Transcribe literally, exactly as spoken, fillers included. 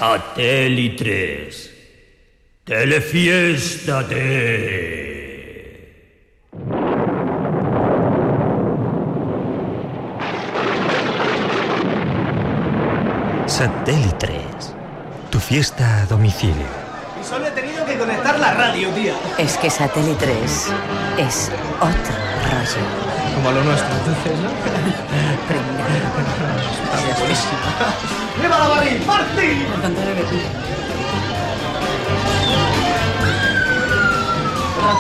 Satélitres. Telefiesta de... Satélitres. Tu fiesta a domicilio. Y solo he tenido que conectar la radio, tía. Es que Satélitres es otro rollo. Como lo nuestro, entonces, ¿no? Pringado. ¡Viva la barril! ¡Martín! Al contrario que tú.